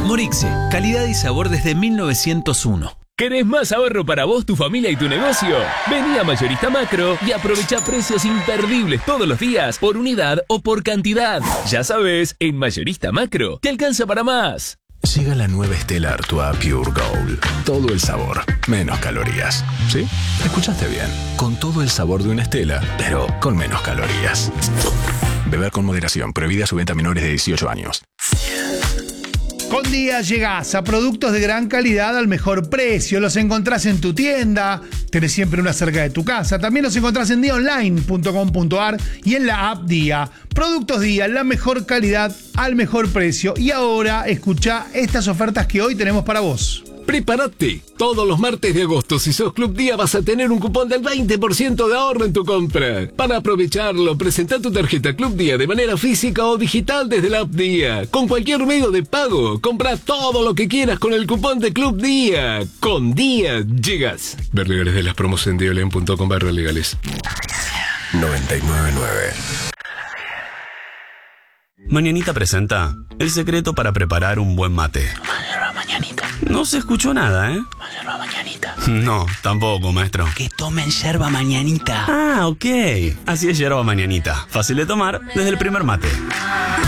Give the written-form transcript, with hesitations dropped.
Morixe, calidad y sabor desde 1901. ¿Querés más ahorro para vos, tu familia y tu negocio? Vení a Mayorista Macro y aprovecha precios imperdibles todos los días, por unidad o por cantidad. Ya sabes, en Mayorista Macro te alcanza para más. Llega la nueva Stella Artois Pure Gold. Todo el sabor, menos calorías. ¿Sí? Escuchaste bien. Con todo el sabor de una Stella, pero con menos calorías. Beber con moderación. Prohibida su venta a menores de 18 años. Con Día llegás a productos de gran calidad al mejor precio. Los encontrás en tu tienda, tenés siempre una cerca de tu casa. También los encontrás en diaonline.com.ar y en la app Día. Productos Día, la mejor calidad al mejor precio. Y ahora escuchá estas ofertas que hoy tenemos para vos. ¡Prepárate! Todos los martes de agosto, si sos Club Día, vas a tener un cupón del 20% de ahorro en tu compra. Para aprovecharlo, presenta tu tarjeta Club Día de manera física o digital desde la app Día. Con cualquier medio de pago, compra todo lo que quieras con el cupón de Club Día. Con Día llegas. Ver legales de las promos en dialen.com/legales. 99.9. Mañanita presenta el secreto para preparar un buen mate. Mañanita. No se escuchó nada, ¿eh? Yerba mañanita. No, tampoco, maestro. Que tomen yerba mañanita. Ah, ok. Así es yerba mañanita. Fácil de tomar desde el primer mate.